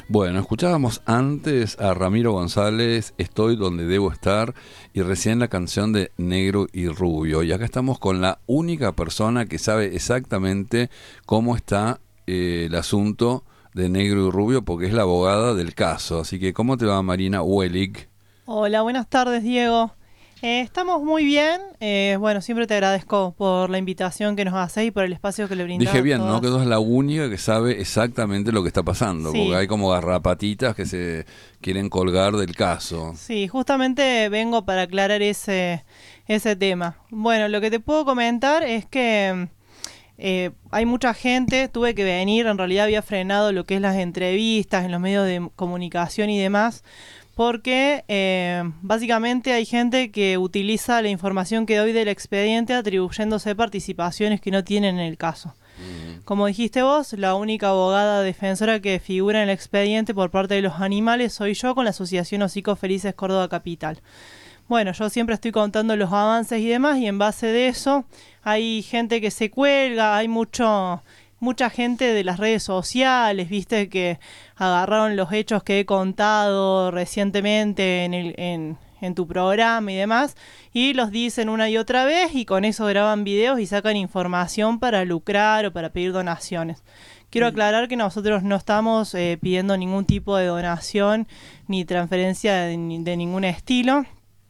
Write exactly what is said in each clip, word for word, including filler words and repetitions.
Bueno, escuchábamos antes a Ramiro González, Estoy donde debo estar, y recién la canción de Negro y Rubio. Y acá estamos con la única persona que sabe exactamente cómo está eh, el asunto de Negro y Rubio, porque es la abogada del caso. Así que, ¿cómo te va, Marina Wellig? Hola, buenas tardes, Diego. Eh, estamos muy bien. Eh, bueno, siempre te agradezco por la invitación que nos haces y por el espacio que le brindas Dije a bien, ¿no? Que todas. sos la única que sabe exactamente lo que está pasando, porque Sí, hay como garrapatitas que se quieren colgar del caso. sí, justamente vengo para aclarar ese, ese tema. Bueno, lo que te puedo comentar es que eh, hay mucha gente, tuve que venir, en realidad había frenado lo que es las entrevistas en los medios de comunicación y demás, porque eh, básicamente hay gente que utiliza la información que doy del expediente atribuyéndose participaciones que no tienen en el caso. Mm. Como dijiste vos, la única abogada defensora que figura en el expediente por parte de los animales soy yo con la Asociación Hocicos Felices Córdoba Capital. Bueno, yo siempre estoy contando los avances y demás, y en base de eso hay gente que se cuelga, hay mucho mucha gente de las redes sociales, viste, que agarraron los hechos que he contado recientemente en, el, en, en tu programa y demás, y los dicen una y otra vez, y con eso graban videos y sacan información para lucrar o para pedir donaciones. Quiero aclarar que nosotros no estamos eh, pidiendo ningún tipo de donación ni transferencia de, de ningún estilo.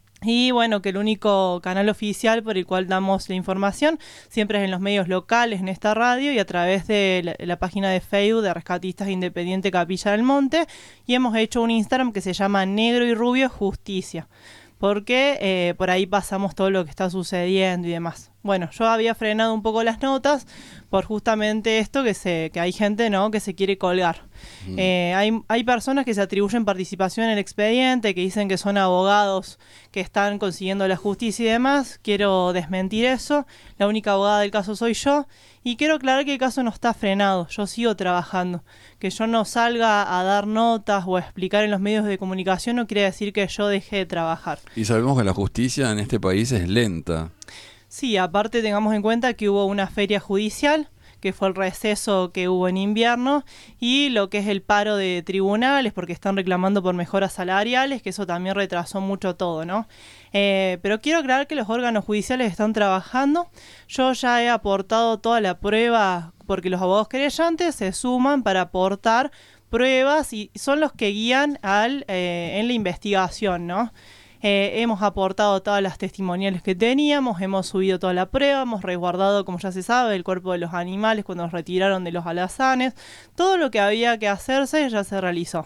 Y bueno, que el único canal oficial por el cual damos la información siempre es en los medios locales, en esta radio y a través de la, la página de Facebook de Rescatistas Independiente Capilla del Monte. Y hemos hecho un Instagram que se llama Negro y Rubio Justicia, porque eh, por ahí pasamos todo lo que está sucediendo y demás. Bueno, yo había frenado un poco las notas por justamente esto, que se que hay gente, ¿no?, que se quiere colgar. Mm. Eh, hay, hay personas que se atribuyen participación en el expediente, que dicen que son abogados que están consiguiendo la justicia y demás. Quiero desmentir eso. La única abogada del caso soy yo. Y quiero aclarar que el caso no está frenado. Yo sigo trabajando. Que yo no salga a dar notas o a explicar en los medios de comunicación no quiere decir que yo deje de trabajar. Y sabemos que la justicia en este país es lenta. Sí, aparte tengamos en cuenta que hubo una feria judicial, que fue el receso que hubo en invierno, y lo que es el paro de tribunales, porque están reclamando por mejoras salariales, que eso también retrasó mucho todo, ¿no? Eh, pero quiero aclarar que los órganos judiciales están trabajando. Yo ya he aportado toda la prueba, porque los abogados querellantes se suman para aportar pruebas y son los que guían al, eh, en la investigación, ¿no? Eh, hemos aportado todas las testimoniales que teníamos, hemos subido toda la prueba, hemos resguardado, como ya se sabe, el cuerpo de los animales cuando los retiraron de los alazanes. Todo lo que había que hacerse ya se realizó.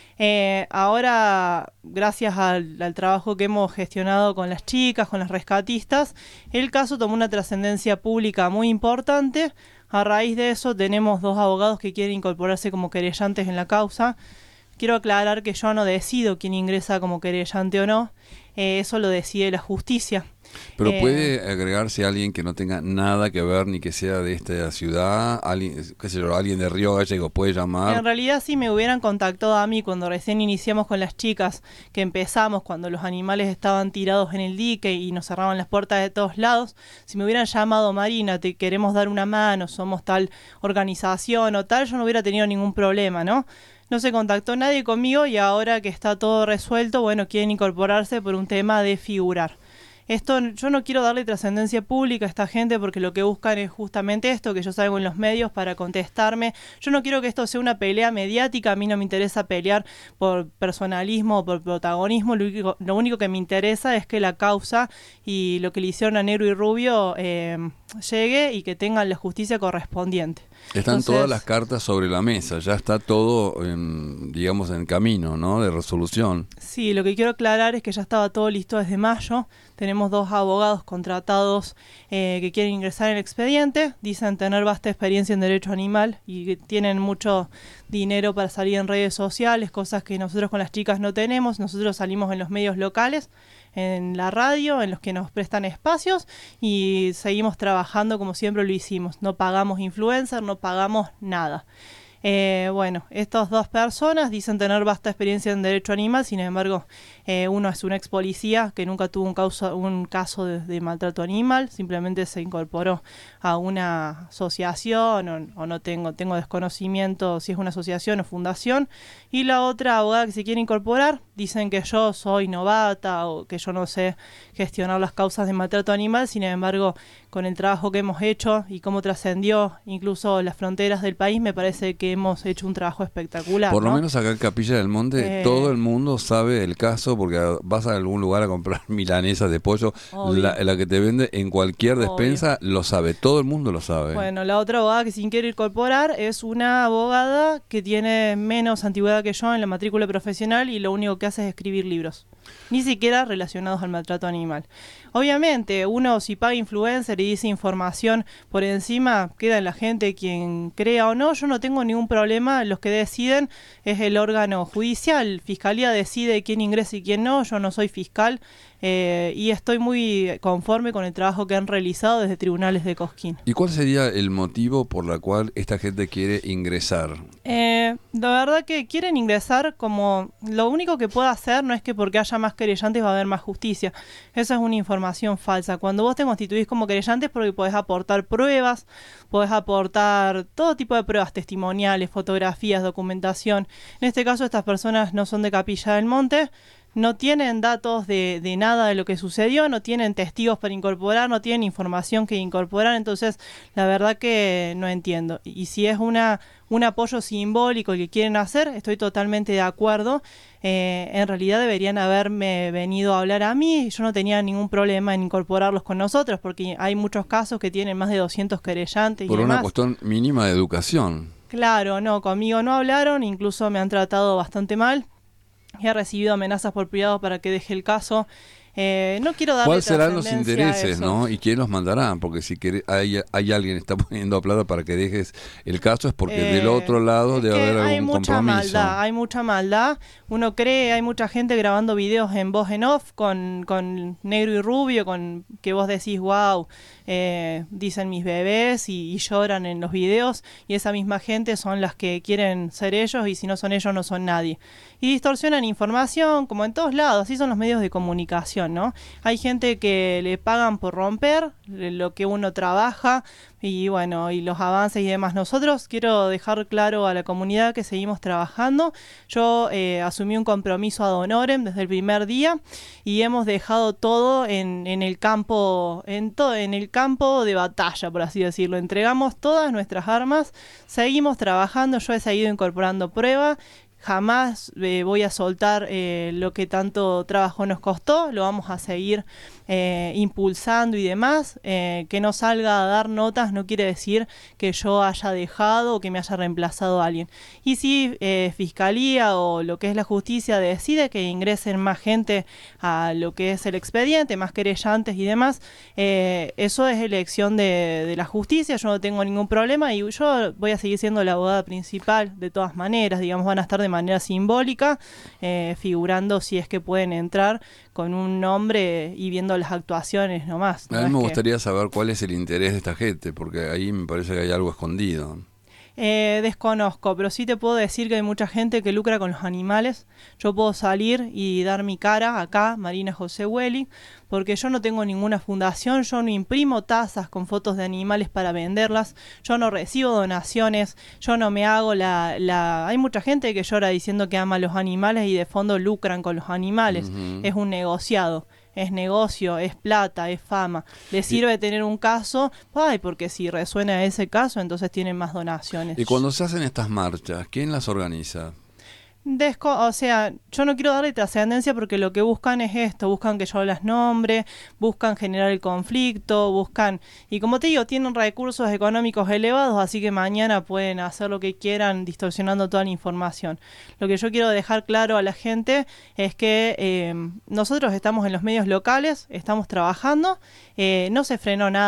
Eh, ahora, gracias al, al trabajo que hemos gestionado con las chicas, con las rescatistas, el caso tomó una trascendencia pública muy importante. A raíz de eso tenemos dos abogados que quieren incorporarse como querellantes en la causa. Quiero aclarar que yo no decido quién ingresa como querellante o no, eh, eso lo decide la justicia. Pero Eh, puede agregarse alguien que no tenga nada que ver ni que sea de esta ciudad, alguien, qué sé yo, alguien de Río Gallegos puede llamar. en realidad, si me hubieran contactado a mí cuando recién iniciamos con las chicas, que empezamos cuando los animales estaban tirados en el dique y nos cerraban las puertas de todos lados, si me hubieran llamado: Marina, te queremos dar una mano, somos tal organización o tal, yo no hubiera tenido ningún problema, ¿no? No se contactó nadie conmigo y ahora que está todo resuelto, bueno, quieren incorporarse por un tema de figurar. Esto, yo no quiero darle trascendencia pública a esta gente porque lo que buscan es justamente esto, que yo salgo en los medios para contestarme. Yo no quiero que esto sea una pelea mediática, a mí no me interesa pelear por personalismo o por protagonismo, lo único, lo único que me interesa es que la causa y lo que le hicieron a Negro y Rubio eh, llegue y que tengan la justicia correspondiente. Están Entonces, todas las cartas sobre la mesa, ya está todo, en, digamos, en camino, ¿no? De resolución. sí, lo que quiero aclarar es que ya estaba todo listo desde mayo. Tenemos dos abogados contratados eh, que quieren ingresar en el expediente. Dicen tener vasta experiencia en derecho animal y que tienen mucho dinero para salir en redes sociales, cosas que nosotros con las chicas no tenemos. Nosotros salimos en los medios locales, en la radio, en los que nos prestan espacios, y seguimos trabajando como siempre lo hicimos. No pagamos influencer, no pagamos nada. Eh, bueno, estas dos personas dicen tener vasta experiencia en derecho animal, sin embargo, eh, uno es un ex policía que nunca tuvo un, causa, un caso de, de maltrato animal, simplemente se incorporó a una asociación o, o no tengo, tengo desconocimiento si es una asociación o fundación, y la otra abogada que se quiere incorporar, dicen que yo soy novata o que yo no sé gestionar las causas de maltrato animal, sin embargo, con el trabajo que hemos hecho y cómo trascendió incluso las fronteras del país, me parece que hemos hecho un trabajo espectacular. Por lo ¿no? menos acá en Capilla del Monte, eh, todo el mundo sabe el caso, porque vas a algún lugar a comprar milanesas de pollo, la, la que te vende en cualquier despensa, obvio, lo sabe, todo el mundo lo sabe. Bueno, la otra abogada que se quiere incorporar es una abogada que tiene menos antigüedad que yo en la matrícula profesional y lo único que hace es escribir libros, ni siquiera relacionados al maltrato animal. Obviamente, uno si paga influencer y dice información por encima, queda en la gente quien crea o no. Yo no tengo ningún problema, los que deciden es el órgano judicial, Fiscalía decide quién ingresa y quién no, yo no soy fiscal, eh, y estoy muy conforme con el trabajo que han realizado desde tribunales de Cosquín. ¿Y cuál sería el motivo por el cual esta gente quiere ingresar? Eh, la verdad que quieren ingresar como lo único que puedo hacer no es que porque haya más querellantes va a haber más justicia. Esa es una información falsa. Cuando vos te constituís como querellante es porque podés aportar pruebas, podés aportar todo tipo de pruebas testimoniales, fotografías, documentación. En este caso estas personas no son de Capilla del Monte, no tienen datos de, de nada de lo que sucedió, no tienen testigos para incorporar, no tienen información que incorporar, entonces la verdad que no entiendo. Y si es una un apoyo simbólico que quieren hacer, estoy totalmente de acuerdo. Eh, en realidad deberían haberme venido a hablar a mí y yo no tenía ningún problema en incorporarlos con nosotros, porque hay muchos casos que tienen más de doscientos querellantes. Por y una demás. cuestión mínima de educación. Claro, no, conmigo no hablaron, incluso me han tratado bastante mal. He recibido amenazas por privado para que deje el caso. Eh, no quiero darle ¿Cuáles serán los trascendencia a intereses, eso. no? ¿Y quién los mandará? Porque si quiere, hay, hay alguien que está poniendo plata para que dejes el caso, es porque eh, del otro lado debe haber algún hay mucha compromiso. Maldad, hay mucha maldad. Uno cree, hay mucha gente grabando videos en voz en off con, con negro y rubio, con que vos decís, wow, eh, dicen mis bebés y, y lloran en los videos. Y esa misma gente son las que quieren ser ellos y si no son ellos no son nadie. Y distorsionan información, como en todos lados, así son los medios de comunicación, ¿no? Hay gente que le pagan por romper lo que uno trabaja y bueno, y los avances y demás. Nosotros quiero dejar claro a la comunidad que seguimos trabajando. Yo eh, asumí un compromiso ad honorem desde el primer día y hemos dejado todo en, en el campo, en todo, en el campo de batalla, por así decirlo. Entregamos todas nuestras armas, seguimos trabajando, yo he seguido incorporando prueba. Jamás eh, voy a soltar eh, lo que tanto trabajo nos costó, lo vamos a seguir eh, impulsando y demás. Eh, que no salga a dar notas no quiere decir que yo haya dejado o que me haya reemplazado a alguien. Y si eh, Fiscalía o lo que es la justicia decide que ingresen más gente a lo que es el expediente, más querellantes y demás, eh, eso es elección de, de la justicia, yo no tengo ningún problema y yo voy a seguir siendo la abogada principal de todas maneras, digamos, van a estar de manera simbólica, eh, figurando si es que pueden entrar con un nombre y viendo las actuaciones nomás. ¿no? A mí me gustaría que... saber cuál es el interés de esta gente, porque ahí me parece que hay algo escondido. Eh, desconozco, pero sí te puedo decir que hay mucha gente que lucra con los animales. Yo puedo salir y dar mi cara acá, Marina José Welling, porque yo no tengo ninguna fundación, yo no imprimo tazas con fotos de animales para venderlas, yo no recibo donaciones, yo no me hago la... la... Hay mucha gente que llora diciendo que ama a los animales y de fondo lucran con los animales. Uh-huh. Es un negociado. Es negocio, es plata, es fama. Le sirve tener un caso, ay, porque si resuena ese caso, entonces tienen más donaciones. Y cuando se hacen estas marchas, ¿quién las organiza? Desco o sea, yo no quiero darle trascendencia porque lo que buscan es esto, buscan que yo las nombre, buscan generar el conflicto, buscan, y como te digo, tienen recursos económicos elevados, así que mañana pueden hacer lo que quieran distorsionando toda la información. Lo que yo quiero dejar claro a la gente es que eh, nosotros estamos en los medios locales, estamos trabajando, eh, no se frenó nada.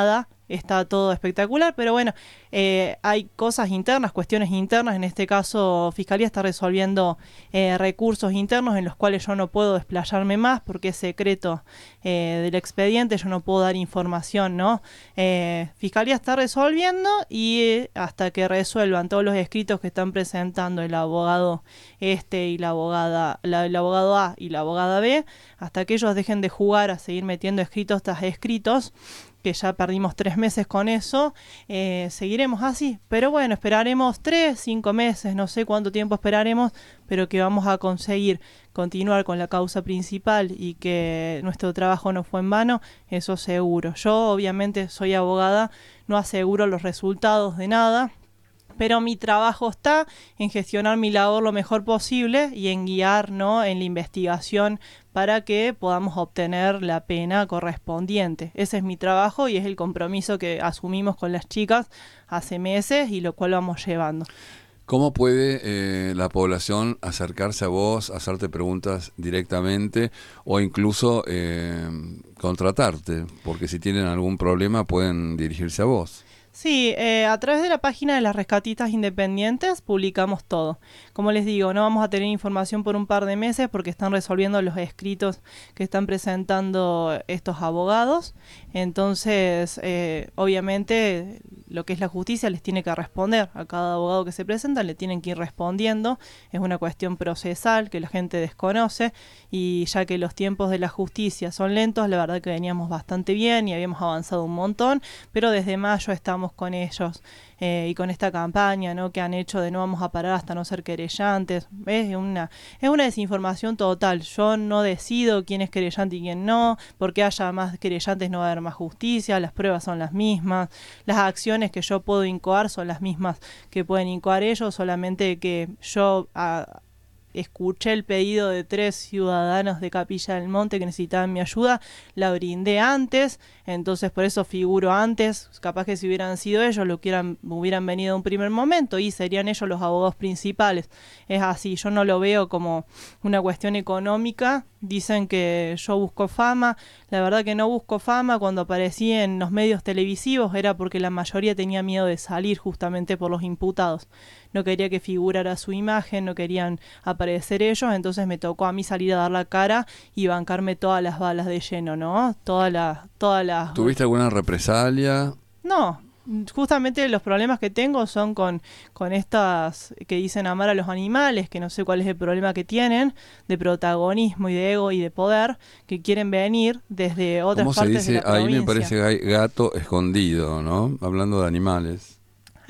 está todo espectacular, pero bueno, eh, hay cosas internas, cuestiones internas. En este caso, Fiscalía está resolviendo eh, recursos internos en los cuales yo no puedo desplayarme más porque es secreto eh, del expediente, yo no puedo dar información, ¿no? Eh, Fiscalía está resolviendo y eh, hasta que resuelvan todos los escritos que están presentando el abogado este y la abogada, la, el abogado A y la abogada B, hasta que ellos dejen de jugar a seguir metiendo escritos tras escritos, que ya perdimos tres meses con eso, eh, seguiremos así. Pero bueno, esperaremos tres, cinco meses, no sé cuánto tiempo esperaremos, pero que vamos a conseguir continuar con la causa principal y que nuestro trabajo no fue en vano, eso seguro. Yo obviamente soy abogada, no aseguro los resultados de nada, pero mi trabajo está en gestionar mi labor lo mejor posible y en guiar, ¿no?, en la investigación para que podamos obtener la pena correspondiente. Ese es mi trabajo y es el compromiso que asumimos con las chicas hace meses y lo cual vamos llevando. ¿Cómo puede eh, la población acercarse a vos, hacerte preguntas directamente o incluso eh, contratarte? Porque si tienen algún problema pueden dirigirse a vos. Sí, eh, a través de la página de las Rescatistas Independientes publicamos todo. Como les digo, no vamos a tener información por un par de meses porque están resolviendo los escritos que están presentando estos abogados. Entonces, eh, obviamente, lo que es la justicia les tiene que responder. A cada abogado que se presenta le tienen que ir respondiendo. Es una cuestión procesal que la gente desconoce y ya que los tiempos de la justicia son lentos, la verdad que veníamos bastante bien y habíamos avanzado un montón, pero desde mayo estamos con ellos eh, y con esta campaña, ¿no?, que han hecho de no vamos a parar hasta no ser querellantes. Es una, es una desinformación total. Yo no decido quién es querellante y quién no. Porque haya más querellantes no va a haber más justicia, las pruebas son las mismas, las acciones que yo puedo incoar son las mismas que pueden incoar ellos, solamente que yo a, escuché el pedido de tres ciudadanos de Capilla del Monte que necesitaban mi ayuda, la brindé antes, entonces por eso figuro antes. Capaz que si hubieran sido ellos, lo hubieran, hubieran venido en un primer momento y serían ellos los abogados principales. Es así, yo no lo veo como una cuestión económica. Dicen que yo busco fama, la verdad que no busco fama. Cuando aparecí en los medios televisivos era porque la mayoría tenía miedo de salir justamente por los imputados. No quería que figurara su imagen, no querían aparecer ellos, entonces me tocó a mí salir a dar la cara y bancarme todas las balas de lleno, ¿no? Todas las... Todas las... ¿Tuviste alguna represalia? No, justamente los problemas que tengo son con, con estas que dicen amar a los animales, que no sé cuál es el problema que tienen, de protagonismo y de ego y de poder, que quieren venir desde otras ¿Cómo se partes dice? de la provincia. Ahí me parece que hay gato escondido, ¿no? Hablando de animales.